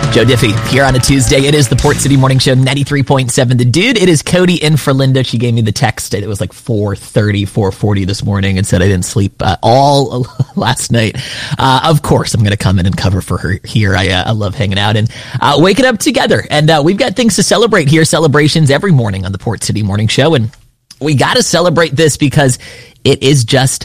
Joe Diffie here on a Tuesday. It is the Port City Morning Show, 93.7 The Dude. It is Cody in for Linda. She gave me the text. It was like 4:40 this morning and said I didn't sleep all last night. Of course, I'm going to come in and cover for her here. I love hanging out and waking up together. And we've got things to celebrate here, celebrations every morning on the Port City Morning Show. And we got to celebrate this because it is just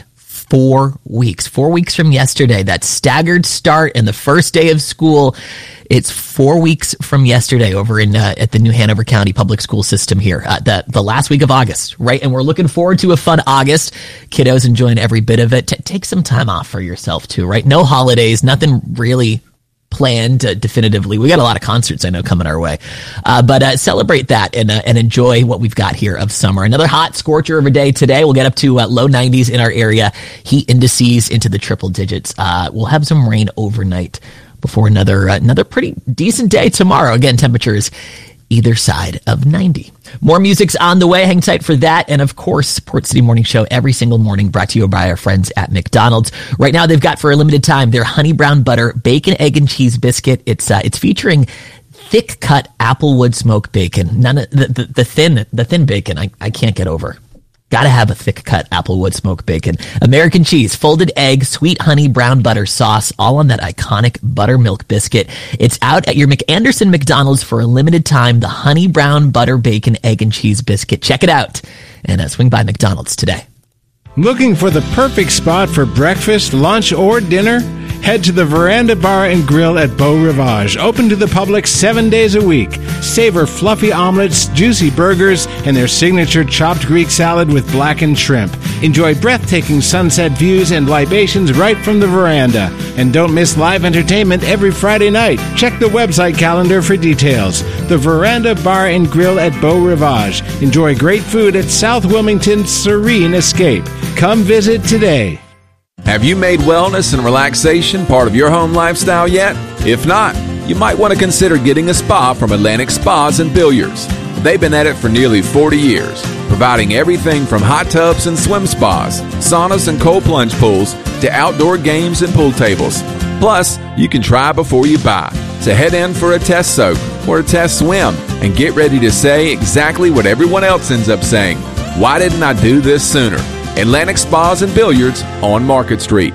4 weeks. 4 weeks from yesterday, that staggered start and the first day of school. It's 4 weeks from yesterday over in at the New Hanover County Public School System here, the last week of August, right? And we're looking forward to a fun August. Kiddos enjoying every bit of it. Take some time off for yourself too, right? No holidays, nothing really planned definitively. We got a lot of concerts I know coming our way, but celebrate that and enjoy what we've got here of summer. Another hot scorcher of a day today. We'll get up to low 90s in our area. Heat indices into the triple digits. We'll have some rain overnight before another pretty decent day tomorrow. Again, temperatures either side of 90. More music's on the way. Hang tight for that. And of course, Port City Morning Show every single morning brought to you by our friends at McDonald's. Right now, they've got for a limited time their honey brown butter bacon, egg, and cheese biscuit. It's featuring thick cut applewood smoked bacon. None of the thin bacon I can't get over. Gotta have a thick cut applewood smoked bacon. American cheese, folded egg, sweet honey, brown butter sauce, all on that iconic buttermilk biscuit. It's out at your McAnderson McDonald's for a limited time. The honey brown butter bacon, egg, and cheese biscuit. Check it out and swing by McDonald's today. Looking for the perfect spot for breakfast, lunch, or dinner? Head to the Veranda Bar and Grill at Beau Rivage, open to the public 7 days a week. Savor fluffy omelets, juicy burgers, and their signature chopped Greek salad with blackened shrimp. Enjoy breathtaking sunset views and libations right from the veranda. And don't miss live entertainment every Friday night. Check the website calendar for details. The Veranda Bar and Grill at Beau Rivage. Enjoy great food at South Wilmington's Serene Escape. Come visit today. Have you made wellness and relaxation part of your home lifestyle yet? If not, you might want to consider getting a spa from Atlantic Spas and Billiards. They've been at it for nearly 40 years, providing everything from hot tubs and swim spas, saunas and cold plunge pools, to outdoor games and pool tables. Plus, you can try before you buy. So head in for a test soak or a test swim and get ready to say exactly what everyone else ends up saying. Why didn't I do this sooner? Atlantic Spas and Billiards on Market Street.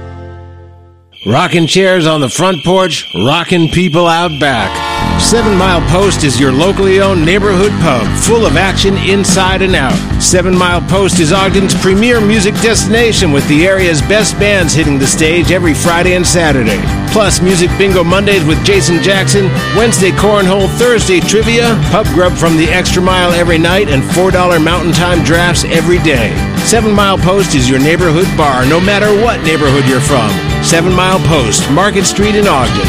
Rocking chairs on the front porch, rocking people out back. 7 Mile Post is your locally owned neighborhood pub, full of action inside and out. 7 Mile Post is Ogden's premier music destination, with the area's best bands hitting the stage every Friday and Saturday. Plus, Music Bingo Mondays with Jason Jackson, Wednesday Cornhole, Thursday Trivia, pub grub from the Extra Mile every night, and $4 Mountain Time drafts every day. 7 Mile Post is your neighborhood bar, no matter what neighborhood you're from. 7 Mile Post, Market Street in Ogden.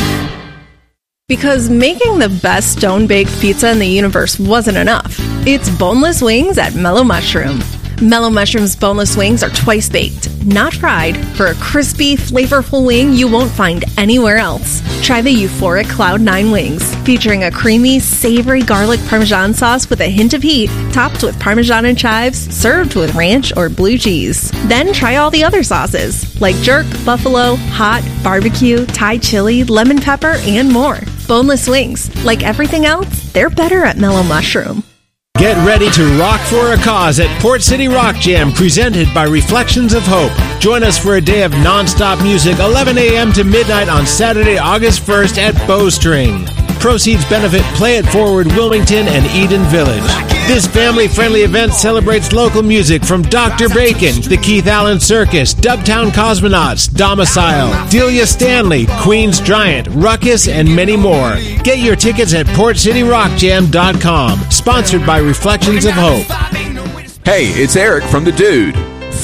Because making the best stone-baked pizza in the universe wasn't enough, it's boneless wings at Mellow Mushroom. Mellow Mushroom's boneless wings are twice baked, not fried, for a crispy, flavorful wing you won't find anywhere else. Try the euphoric Cloud 9 wings, featuring a creamy, savory garlic Parmesan sauce with a hint of heat, topped with Parmesan and chives, served with ranch or blue cheese. Then try all the other sauces, like jerk, buffalo, hot, barbecue, Thai chili, lemon pepper, and more. Boneless wings, like everything else, they're better at Mellow Mushroom. Get ready to rock for a cause at Port City Rock Jam, presented by Reflections of Hope. Join us for a day of non-stop music, 11 a.m. to midnight on Saturday, August 1st at Bowstring. Proceeds benefit Play It Forward Wilmington and Eden Village. This family-friendly event celebrates local music from Dr. Bacon, the Keith Allen Circus, Dubtown Cosmonauts, Domicile, Delia Stanley, Queen's Giant, Ruckus, and many more. Get your tickets at PortCityRockJam.com. Sponsored by Reflections of Hope. Hey, it's Eric from The Dude.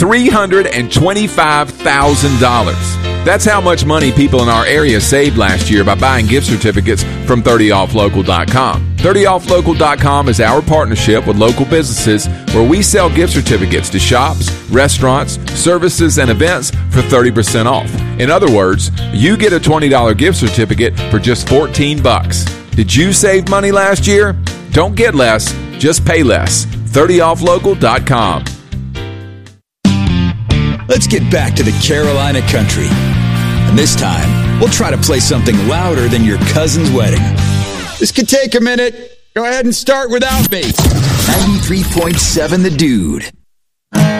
$325,000. That's how much money people in our area saved last year by buying gift certificates from 30offlocal.com. 30offlocal.com is our partnership with local businesses where we sell gift certificates to shops, restaurants, services, and events for 30% off. In other words, you get a $20 gift certificate for just $14. Did you save money last year? Don't get less, just pay less. 30offlocal.com. Let's get back to the Carolina country. And this time, we'll try to play something louder than your cousin's wedding. This could take a minute. Go ahead and start without me. 93.7 The Dude.